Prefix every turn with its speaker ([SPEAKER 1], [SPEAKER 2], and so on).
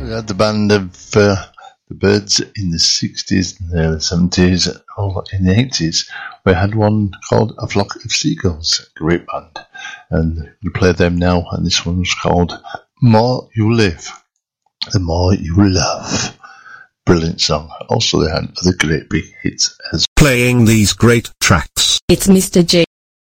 [SPEAKER 1] We had the band of the Byrds in the 60s and the early 70s, all in the 80s. We had one called A Flock of Seagulls, a great band, and we play them now, and this one's called More You Live, The More You Love. Brilliant song. Also they had other great big hits as
[SPEAKER 2] playing these great tracks.
[SPEAKER 3] It's Mr. J.